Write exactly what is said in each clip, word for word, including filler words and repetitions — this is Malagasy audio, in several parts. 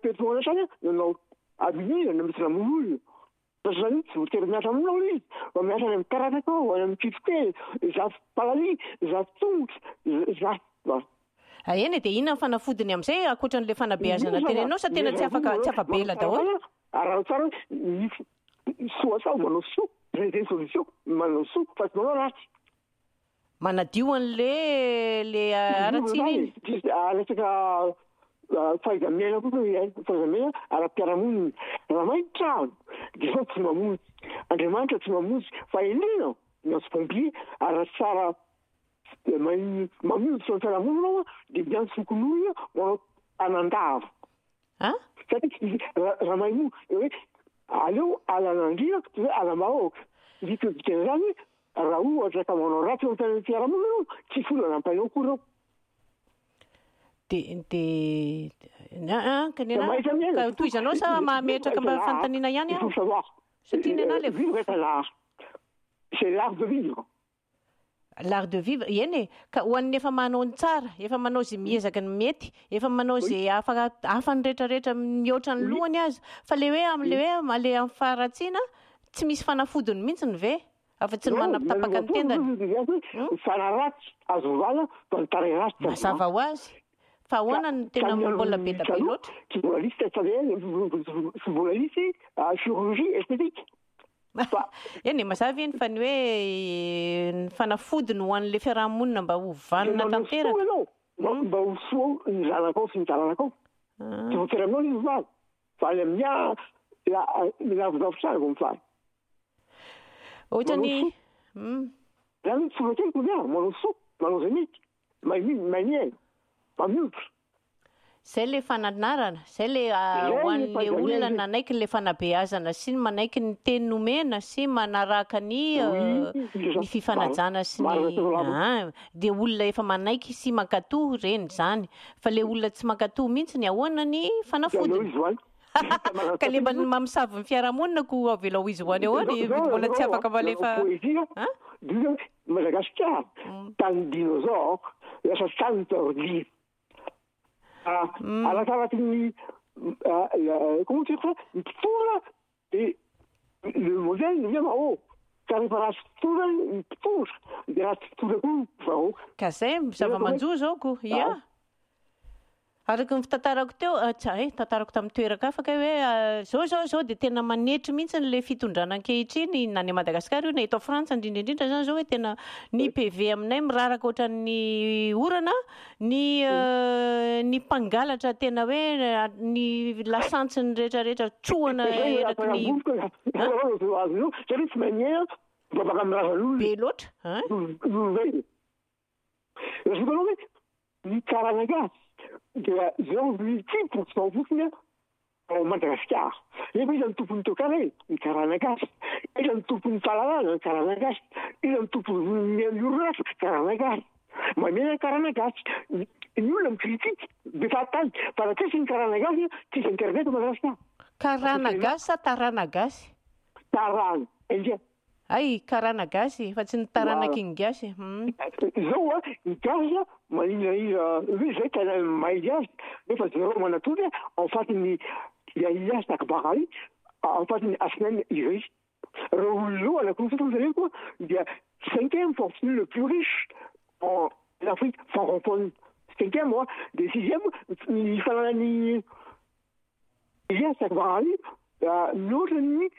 pertoana sany nanao abinina na misy ramon'olona fa zany tsy voatery miasa aminao izy fa miasa any amin'ny karataka ao any amin'ny kitrokely zaty palali zaty tongotra zaty eny dia inona ny fanafodiny amin'izay ankoatran'ilay fanabeazana tenenao sa tena tsy afaka tsy afabela daholo araha tsara soa sao manao soa zay zay solution manao soa fa tsy manao ratsy manadio an'le le aratsiny iny resaka fahaiza-miaina koa fahaiza-miaina ara-piarahamonina raha mahity trano dia sao tsy mamonjy Andriamanitra tsy mamonjy fa indrina mianso pompier ara tsara mamonjy sy fiarahamonina ao dia mianso fokon'olona manao anandava satria raha mahimo hoe aleo alanandrina tsy hoe alam-bahoaka ndika dikana zany raha ohatra ka manao ratsy eo amin'ny fiarahamonina ao tsy folana ampainao koa reo de de kanena toizanao sa mametraka mba fanontaniana ihany aho satria ny ana le c'est l'art de vivre l'art de vivre eny ka ho an'ny efa manao ny tsara efa manao zay miezaka ny mety efa manao zay afaka afany rehetrarehetra mihoatra ny lohany azy fa le hoe am'le hoe le amin'ny faharatsiana tsy misy fanafodiny mihitsy ny ve afa-tsy ny manapitapaka ny tendany fanaratsy azo vala fa nytaray ratsy mazava ho azy fa ahoana ny tena mbola be da be loatra tsy mbola lisy tetsavela tsy mbola lisy chirurgie esthétique eny mazava eny fa ny hoe ny fanafodiny ho an'le fiarahamonina mba ho vanona tanteraka mba ho soa ny zanakao sy ny taranakao tsy voatery aminao izy valy fa any amin'ny lavidavitra vao mifaly ohatrany zany tsy voatery ko mia manao soa manao zay mety maimiaina mamiotra zay le fananarana zay le ho an'le olona nanaiky le fanabeazana sy ny manaiky ny teny nomena sy manaraka ny ny fifanajana sy ny dia olona efa manaiky sy mankatoh reny zany fa le olona tsy mankatoh mihitsy ny ahoana ny fanafodiny ka le mba mamosavy ny fiarahamonina ko avela ho izy hoany ahoany mbola tsy afaka malefa Madagasikara tany dinosaure lasa tany tordi arakaraky ny comment dire ça mpitondra et le modèle devient vahoaka ka rehefa raha tsy mpitondra mpitondra dia raha tsy mpitondra koa vahoaka ka zay zava-manjo zao ko ia araky ny fitantarako teo e tantarako tamin'ny toeraka afaka hoe zao zao zao dia tena manetry mihitsy n'le fitondrana ankehitriny na ny Madagasikara io na eto Frantsa indrindraindrindra zany zao hoe tena ny P V aminay miraraka ohatran'ny orana ny ny mpangalatra tena hoe ny lasantsiny rehetrarehetra trohana eraky ny satria tsy mahay babaka mirazan'olona be loatra raha hoe ny karana gasy dia zao dix pourcent fotsiny ao Madagasikara efa iza ny tompony teo kara ny karana gasy iza ny tompony fahalalana ny karana gasy iza ny tompony miororatra karana gasy mamena karana gasy ny olona mikritika be fahatany fa raha tsisy ny karana gasy tsisy internet Madagasikara karana gasy sa tarana gasy tarana ingia ay karana gasy fa tsy ny tarana king gasy zao a ny gasy maninahira hoe zay tena mahay azy nefa zero manatody ao fatiny iaia sakabakary ao fatiny asinainy izy raha olona anakory zare koa dia cinquième fortune le plus riche en Afrique francophone cinquième mois de sixième ny fananany ia sakabakary mihoatra ny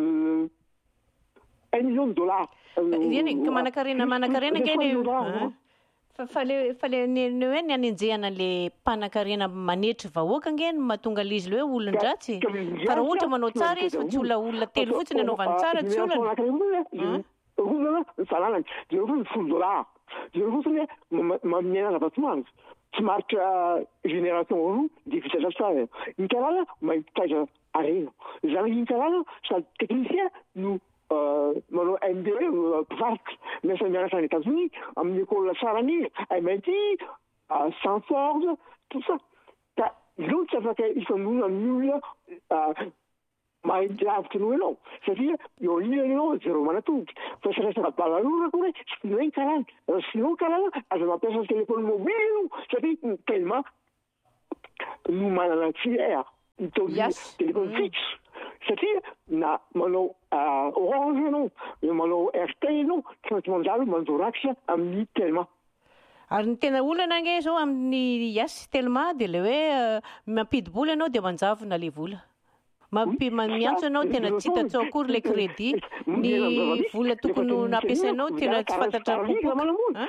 un million de dollars eny manakarena manakarena keny fa le fa le ny hoe ny anenjehana le mpanan-karena manetry vahoaka ngeny mahatonga l'izy le hoe olon-dratsy fa raha ohatra manao tsara izy fa tsy olona olona telo fotsiny anaovany tsara tsy olana olana ny fananany dia ohatra ny folo dollar dia fotsiny mamiaina vatomanga tsy maritra génération roa dia vitsatra tsara ny karana mahitaitra arena zany iny karana sady technicien no manao M B A mpivarotra miasa mianatra any États-Unis amin'ny école sarany M I T Stanford tout ça ka zao tsy afaka ifanona amin'ny olona mahay lavitra noho ianao satria eo an'iny ianao zero manatody fa sy resaka balalora koa hoe sy hoe karana raha sinao karana aza mampiasa téléphone mobile satria tellement no manana filière mitondra telefony fixe satria na manao orange ianao manao airtel ianao tsy maintsy mandalo mandorakitra amin'ny telma. Ary ny tena olana nge zao amin'ny Yas Telma dia le hoe mampidibola ianao dia manjavona le vola. Mampi miantso ianao tena tsy hita akory le crédit, ny vola tokony nampiasainao tena tsy fantatra kokoa.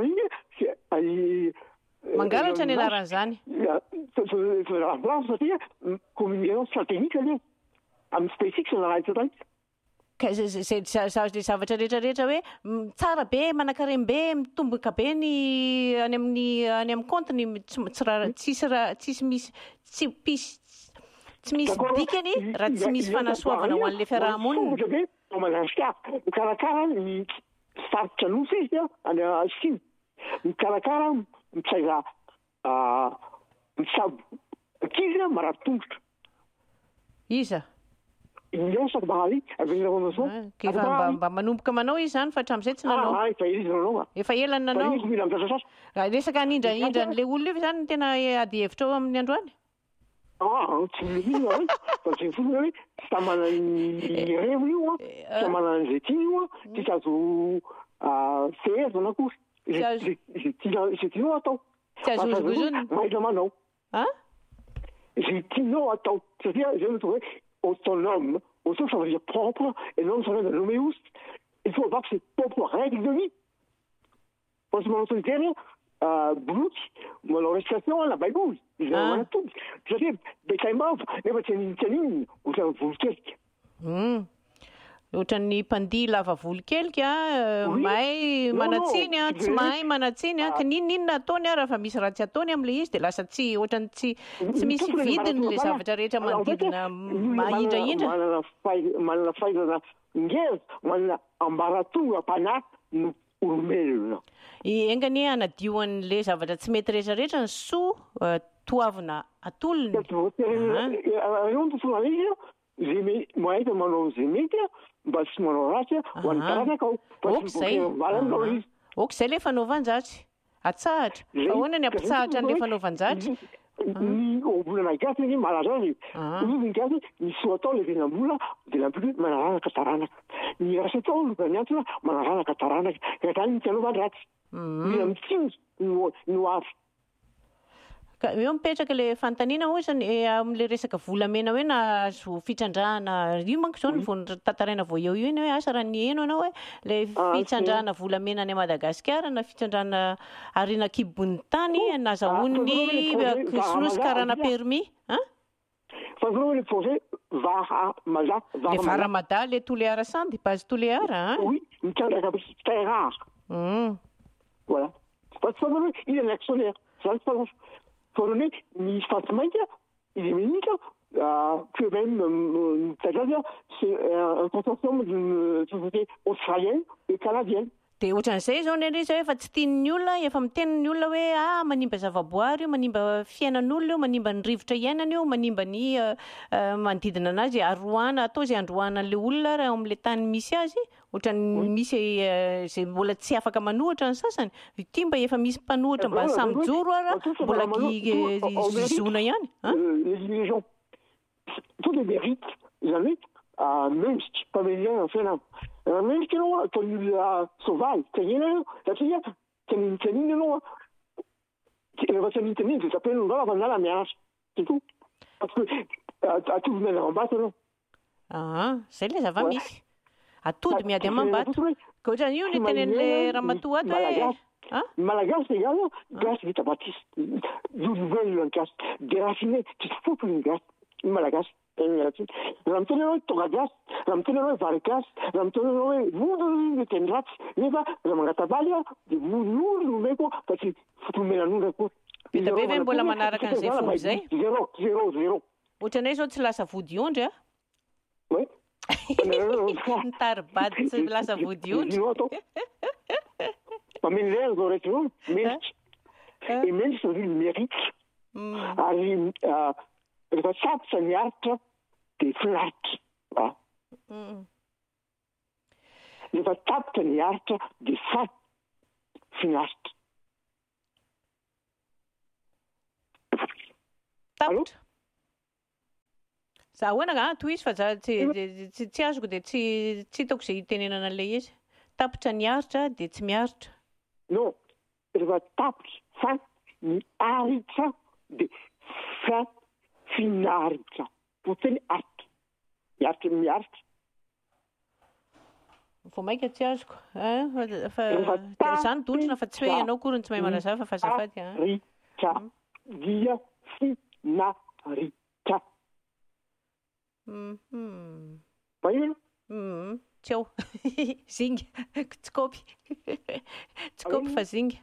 Mangalatra ny anaran'izany. Satria communication stratégique aloha amin'ny SpaceX na raha itsotany. Zay zavatra rehetrarehetra hoe tsara be manan-karem be mitomboka be ny any amin'ny any amin'ny compte-ny tsisy tsisy misy tsy pisy tsy misy dikany raha tsy misy fanasoavana ho an'ilay fiarahamonina. Be ao Madagasikara mikarakara ny faritra nosy izy any Chine, mikarakara mitsaira misabo ankizy marary tongotra. Iza? Ilesaky bahali avelanao zao. Mba mba manomboka manao izy zany fa hatramin'izay tsy nanao. Ah, efa izy nanao. Efa ela ny nanao. Izy mila mitrasa. Resaka anindraindra an'ilay olona io zany tena ady hevitra ao amin'ny androany. Ah, tsy mihina hoe fa tsy fona hoe tsy tamana ny revo io a, tsy tamana ny zety io a, tsy azo fehezana kosa. Zay tianao atao. Tsy azo zozony. Maila manao. Ah? Zay tianao atao. Satria zay no hoe autonome, autonome ça veut dire propre, et non ça veut dire noméus. Il faut avoir ses propres règles de vie. Parce que mon autorité, bloque, mon arrestation, la baïboule, ils ont tout. C'est-à-dire, des caïmans, les bâtiments, ou c'est un volcanique. Ohatran'ny mpandihy lava volo kelika mahay manatsiny a tsy mahay manatsiny a ka ninninona ataony a raha fa misy raha tsy ataony amin'ilay izy dia lasa tsy ohatrany tsy tsy misy vidiny le zavatra rehetra manodidina mahindrahindra. Manana fahaizana ngeza, manana ambaratonga mpanahy no olombelona. Engany hanadio an'ilay zavatra tsy mety rehetrarehetra ny soa toavina atolony. Zay mahita manao zay mety mba tsy manao ratsy ho an'ny taranaka ao. Okizay. Okizay le fanaovan-jatry. Atsahatra. Ahoana ny ampitsahatra an'ilay fanaovan-jatry? Ny olona gasy ny malaza azy. Ny gasy ny soa atao le venam-bola dia nampio manaranaka taranaka. Ny rasa atao no miantsona manaranaka taranaka. Ka zany ny fanaovan-dratsy. Mila mitsinjo no avy. Eo mipetraka ilay fanontaniana ohatrany amin'ilay resaka volamena hoe nahazo fitrandrahana io manko izao ny vao tantaraina vao eo io iny hoe asa raha ny eno ianao hoe ilay fitrandrahana volamena any Madagasikara na fitrandrahana Arina Kibon'ny tany nazahoan'ny Krisnosy karana permis. Fa vous le projet Varamada. Le Varamada, le Touléara Sandi, pas Touléara. Oui, très rare. Voilà. Parce que il est un actionnaire. Ça ne pas. Pour donner une façon il est minute que même c'est un consortium d'une société australienne et canadienne. Dia ohatran'izay zao ny izy efa tsy tian'ny olona efa mitenin'ny olona hoe ah manimba zavaboary io manimba fiainan'olona io manimba ny rivotra iainana io manimba ny manodidina anazy aroana atao izay androana an'ilay olona raha amin'ilay tany misy azy ohatran'ny misy izay mbola tsy afaka manohitra ny sasany ity mba efa misy mpanohitra mba samy joro ara mbola zona ihany. Les gens tous les mérites jamais même si pas bien en fait là. Même si non, quand il a sauvage, c'est rien là. C'est-à-dire, c'est une tenue non. Il va se maintenir, ça s'appelle on va la ménage. C'est tout. Parce que à tout le monde en bas non. Ah, c'est les avamis. À tout de miady mambato. Ko jany io ny tenen'le ramatoa ato hein? Malagasy égal, gas vita baptiste. Vous voulez le gas. Déraciné, tu te fous pour une gas. Malagasy. Ramtona tonga gas, ramtona vargas, ramtona vudu ten rats, neva ramangatabalia, di vudu no meko, pasi futumela nuna ko. Vita be ve mbola manaraka an'izay fomba zay? Zero, zero, zero. Ohatranay zao tsy lasa vody ondry a? Oui. Nitaribady tsy lasa vody ondry. Pamenler zao rehetra zao, mérite. Et même sur le mérite. Ary rehefa sapotra ny aritra dia finaritra. Rehefa tapotra ny aritra dia fa finaritra. Tapotra? za hoana nga toy izy fa za tsy tsy azoko dia tsy tsy hitako izay hitenenana an'ilay izy. Tapitra niaritra dia tsy miaritra. Non, rehefa tapitra fa miaritra dia fa finaritra. Toteny aritra. Miaritra miaritra. Vao maika tsy azoko. Fa izany dotrina fa tsy hoe ianao kory tsy mahay manazava fa azafady. Aritra dia finaritra. Mhm. Maheno? Mhm. Tsy ao. Zinga. Tsy kaopy. Tsy kaopy fa zinga.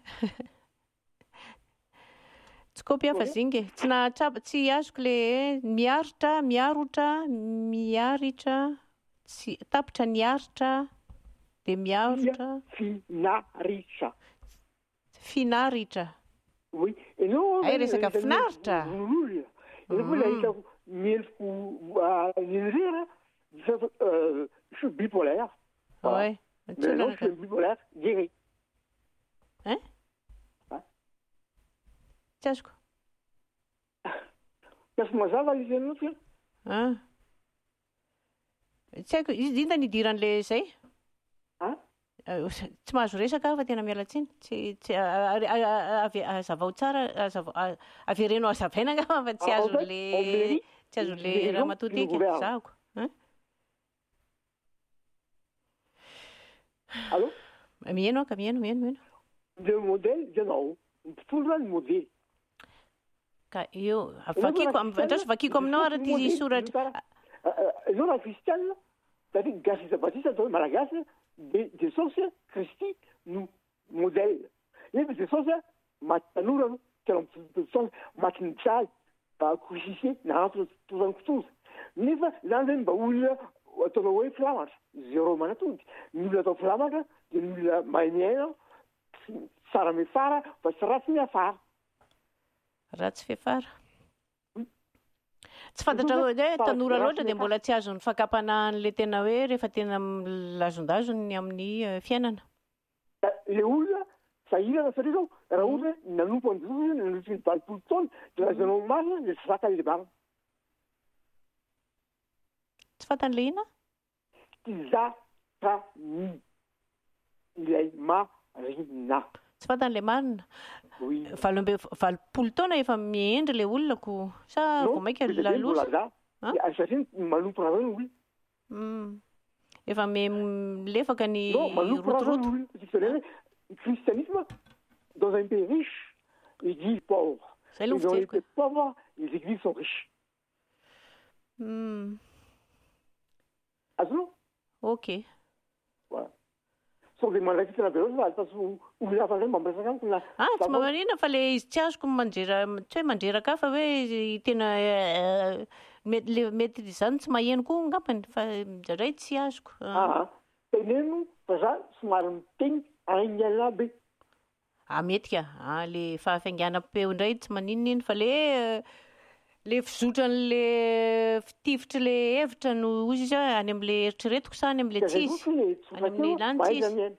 Tsy kaopy aho fa zinga. Tsy nahatrapa tsy azoko le miaritra, miarotra, miaritra, tsy tapitra niaritra dia miarotra. Finaritra. Finaritra. Oui. Ianao ay resaka finaritra. Ianao koa nahita miendriko nirera je suis bipolaire. Ouais. Mais non, je suis bipolaire direct. Hein? Tsy azoko. Kasi mazava izy ianao tia. Ah. Tsy haiko izy inona nidiran'ilay izay? Ah? Tsy mahazo resaka fa tena miala tsiny. Tsy tsy azavao tsara, averenao hazavaina nga fa tsy azo le tsy azo le raha matotika zahako. Allô? Mihaino ka mihaino mihaino mihaino. Le modèle ianao. Mpitondra ny modèle. Ka eo vakiko andraso vakiko aminao ary ty soratra. Ianao raha kristianina, c'est-à-dire Gasisa Batista atao hoe malagasy de Jesosy Kristy no modèle. Nefa Jesosy maty tanora no tena mpitondra maty nitraly crucifié nahanto tozany kotoza. Nefa zany zany mba olona ataonao hoe filamatra. Zéro manatody. Ny olona atao filamatra dia ny olona mahay miaina tsara miafara fa tsy ratsy miafara. Ratsy fiafara. Tsy fantatra hoe tanora loatra dia mbola tsy azony fakapanahan'ilay tena hoe rehefa tena lazondazony amin'ny fiainana. Ilay olona sahirana satria zao raha ohatra nanompo an'i Jesosy nandritra ny valopolo taona dia lazanao marina dia tsy zaka ilay marina. Tsy fantan'ilay ina? Tsy zakany ilay marina. Tsy fantan'ilay marina? Valopolo taona efa miendry ilay olona ko sa vao maika lalosa? Satria manompo raha ny olona. Efa milefaka ny rotoroto. Le christianisme, dans un pays riche, il dit pauvre. Et dans les pays pauvres, les églises sont riches. Azonao? Ok. Voilà. Sao dia malaky tena be loatra fa alta olona hafa indray mampiresaka amiko na. Ah, tsy mamarina fa le izy tsy azoko manjera tsy hoe mandreraka fa hoe tena mety izany tsy maheno koa ngambany fa indraindray tsy azoko. Ah, teneno fa za somary miteny aingana be. Ah, mety ka. Ah, le fahafainganam-peo indray tsy maninonino fa le le fizotran'le fitifitra le hevitra no ozy izy any amin'le eritreretiko sa any amin'le tsisy. Any amin'le lany tsisy.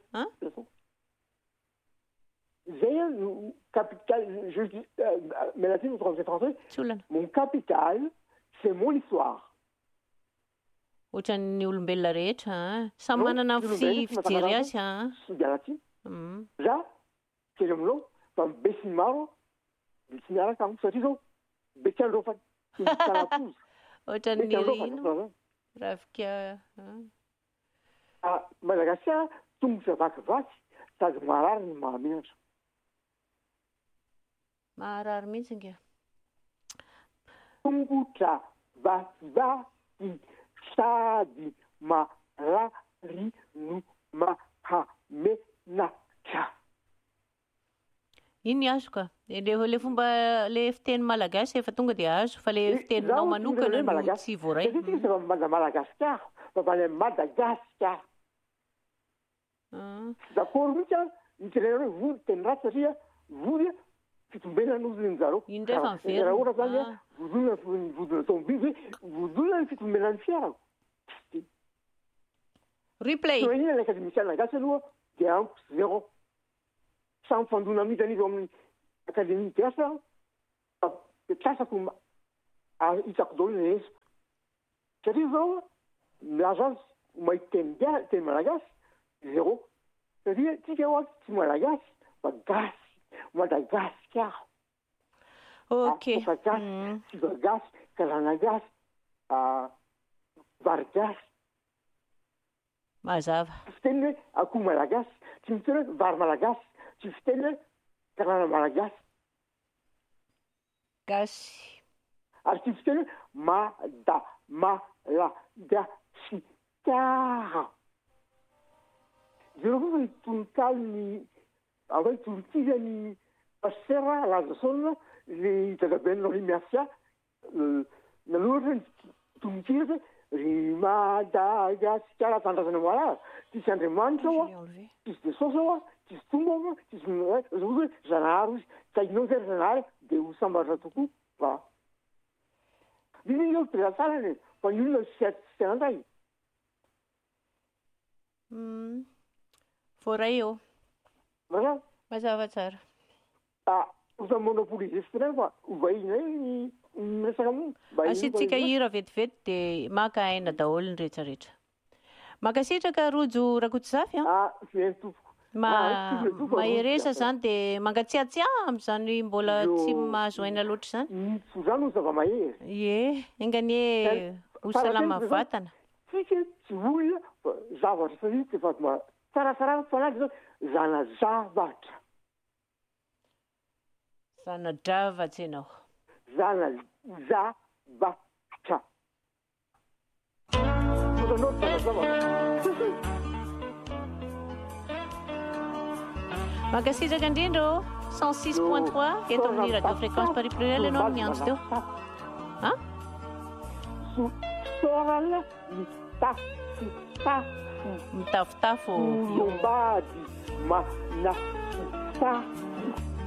Zay no capital, je dis, mais là-dessus, nous sommes français. Mon capital, c'est mon histoire. Ohatran'ny olombelona rehetra. Samy manana ny fijery azy. Sy dianaty. Za, kely aminao, fa be sy maro, tsy miaraka amiko satria zao, be tsy andreo fa tsy mitanapozy. Ohatran'ny rino. Rafika. Madagasikara, tongotra vakivaky, sady marary ny mahamenatra. Maharary mihitsy nga. Tongotra vakivaky, sady marary no mahamenatra. Iny azo ka. Le fomba le fiteny malagasy efa tonga dia azo fa le fiteninao manokana no tsy voaray. Efa Madagasikara, fa vany Madagasikara. D'accord mihitsy a, nitrenareo voly teny ratsy satria voly fitombena noziny zareo. Indray fa miverina. Raha ohatra zany vodolona vodolona tomobily hoe vodolona ny fitombenan'ny fiarako. Replay. So iny ilay akademisiana gasy aloha dia amiko zéro. Samy fandona mitany izy amin'ny akademia gasy, klasako hitako daholo ny esiko. satria zao milaza azy mahita teny ga- teny malagasy zéro satria tsika oa tsy malagasy fa gasy Madagasikara. Ok. Gasy, siva gasy, kazana gasy, vary gasy. Mazava. Tsy fiteny hoe akoho malagasy, tsy fiteny hoe vary malagasy, tsy fiteny hoe kazana malagasy. Gasy. Ary tsy fiteny hoe mada, malagasikara. Zero koa fa itononkalo ny avy itononkira ny pasera laza saona le dadabenao ry miafia nalohatra ny tononkira ry Madagasikara tandrasana moala tsisy Andriamanitra ao tsisy Jesosy ao tsisy tombo ao tsisy hoe zanahary izy kainao zay zanahary dia ho sambatra tokoa fa iny eo tena tsara ny fa ny olona sy tsy anantay. Voray eo. Mazava? Mazava tsara. Ah, usa monopolizista reny fa hovahina ny miresaka aminy. Asitsika hira vetivety dia maka aina daholo ny rehetrarehetra. Makasitraka Rojo Rakotomanga a? Ah, zay tompoko. Maheresa zany dia mangatsiatsiaha amin'izany mbola tsy mahazo aina loatra zany. Tsy zany ho zava-mahery. Ie, enganie ho salama vatana. Tsika tsy olona zavatra satria tsy efa tsaratsara fanahy zao zanazavatra. Zanadravatsy ianao. Zanazavatra. Osanao zanazavatra. Mankasitraka indrindra cent six point trois eto amin'ny radio fréquence Paris Pluriel ianao miantso teo. Ha? Sorana mitafitafo. Mitafitafo. Lombady manafitafo.